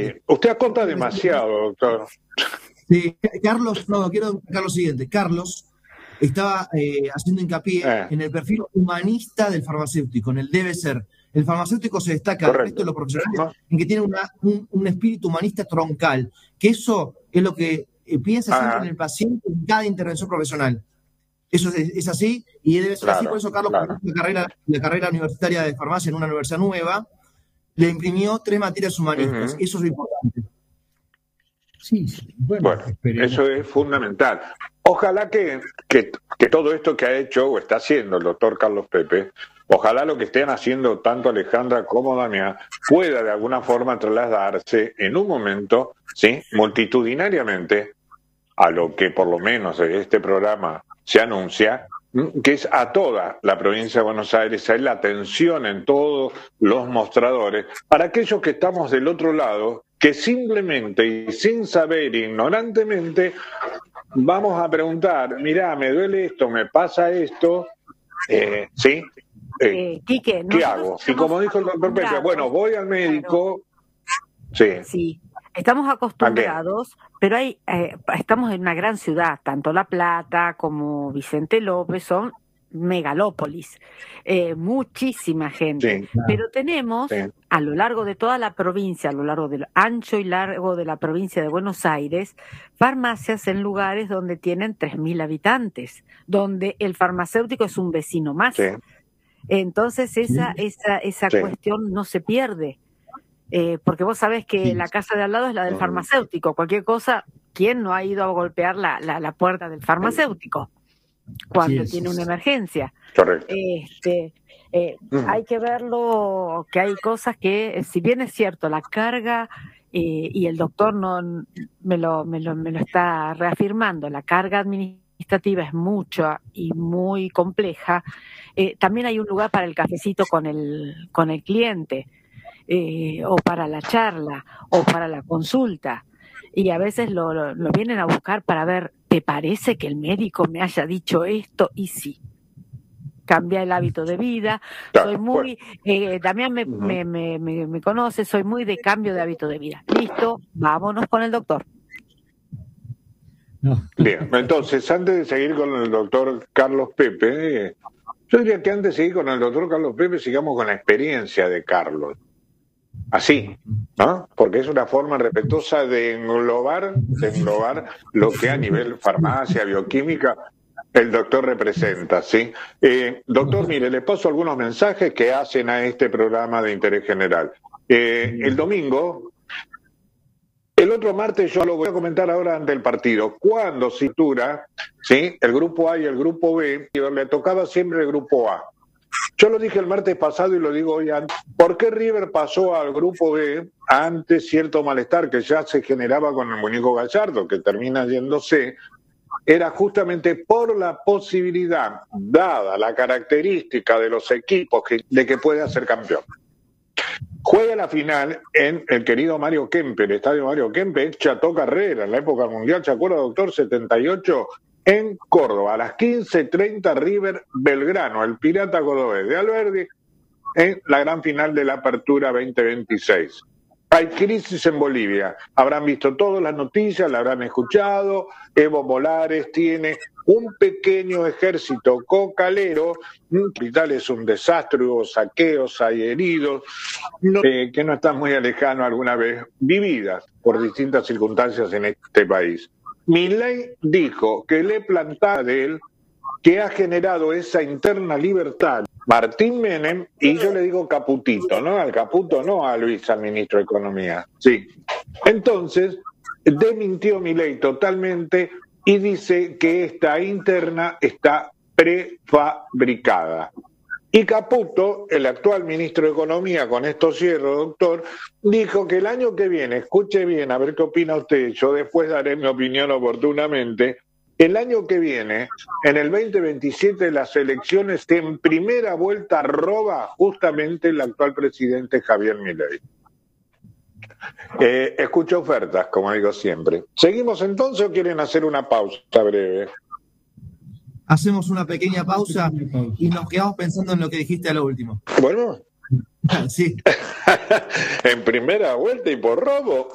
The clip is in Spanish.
Usted acota demasiado, doctor. Sí, Carlos, no, quiero destacar lo siguiente. Carlos estaba haciendo hincapié en el perfil humanista del farmacéutico, en el debe ser. El farmacéutico se destaca del resto de los profesionales en que tiene un espíritu humanista troncal, que eso es lo que piensa siempre en el paciente en cada intervención profesional. Eso es así y debe ser así, por eso Carlos, la carrera universitaria de farmacia en una universidad nueva, le imprimió 3 materias humanistas. Eso es lo importante. Sí. Bueno, eso es fundamental. Ojalá que todo esto que ha hecho o está haciendo el doctor Carlos Pepe, ojalá lo que estén haciendo tanto Alejandra como Damián pueda de alguna forma trasladarse en un momento, ¿sí?, multitudinariamente a lo que por lo menos de este programa se anuncia, que es a toda la provincia de Buenos Aires, hay la atención en todos los mostradores, para aquellos que estamos del otro lado, que simplemente y sin saber, ignorantemente, vamos a preguntar, mirá, me duele esto, me pasa esto, ¿sí? Quique, ¿qué hago? Y como dijo el doctor Pepe, bueno, voy al médico, sí. Estamos acostumbrados, pero estamos en una gran ciudad, tanto La Plata como Vicente López son megalópolis, muchísima gente, pero tenemos a lo largo de toda la provincia, a lo largo del ancho y largo de la provincia de Buenos Aires, farmacias en lugares donde tienen 3.000 habitantes, donde el farmacéutico es un vecino más. Entonces esa cuestión no se pierde. Porque vos sabés que la casa de al lado es la del farmacéutico. Cualquier cosa, ¿quién no ha ido a golpear la puerta del farmacéutico cuando tiene una emergencia? Correcto. Hay que verlo, que hay cosas que, si bien es cierto, la carga, y el doctor me lo está reafirmando, la carga administrativa es mucha y muy compleja, también hay un lugar para el cafecito con el cliente. O para la charla, o para la consulta. Y a veces lo vienen a buscar para ver, ¿te parece que el médico me haya dicho esto? Y sí, cambia el hábito de vida. Soy muy, Damián me conoce, soy muy de cambio de hábito de vida. Listo, vámonos con el doctor. Bien, entonces, antes de seguir con el doctor Carlos Pepe, yo diría que antes de seguir con el doctor Carlos Pepe, sigamos con la experiencia de Carlos. Así, ¿no? Porque es una forma respetuosa de englobar lo que a nivel farmacia, bioquímica, el doctor representa, ¿sí? Doctor, mire, le paso algunos mensajes que hacen a este programa de interés general. El domingo, el otro martes, yo lo voy a comentar ahora ante el partido, cuando cintura, ¿sí?, el grupo A y el grupo B, le tocaba siempre el grupo A. Yo lo dije el martes pasado y lo digo hoy antes. ¿Por qué River pasó al grupo B ante cierto malestar que ya se generaba con el muñeco Gallardo, que termina yéndose? Era justamente por la posibilidad, dada la característica de los equipos, de que pueda ser campeón. Juega la final en el querido Mario Kempes, el estadio Mario Kempes, Chateau Carrera, en la época mundial, ¿se acuerda, doctor? 78, en Córdoba, a las 15:30, River Belgrano, el Pirata Cordobés de Alberdi, en la gran final de la Apertura 2026. Hay crisis en Bolivia, habrán visto todas las noticias, la habrán escuchado. Evo Morales tiene un pequeño ejército cocalero, el capital es un desastre, hubo saqueos, hay heridos, que no están muy alejanos alguna vez, vividas por distintas circunstancias en este país. Milei dijo que le plantaba de él, que ha generado esa interna libertad, Martín Menem, y yo le digo Caputito, ¿no? Al Caputo, no a Luis, al ministro de Economía. Sí. Entonces, desmintió Milei totalmente y dice que esta interna está prefabricada. Y Caputo, el actual ministro de Economía, con esto cierro, doctor, dijo que el año que viene, escuche bien, a ver qué opina usted, yo después daré mi opinión oportunamente, el año que viene, en el 2027, las elecciones en primera vuelta roba justamente el actual presidente Javier Milei. Escucho ofertas, como digo siempre. ¿Seguimos entonces o quieren hacer una pausa breve? Hacemos una pequeña pausa y nos quedamos pensando en lo que dijiste a lo último. Bueno. Sí. En primera vuelta y por robo.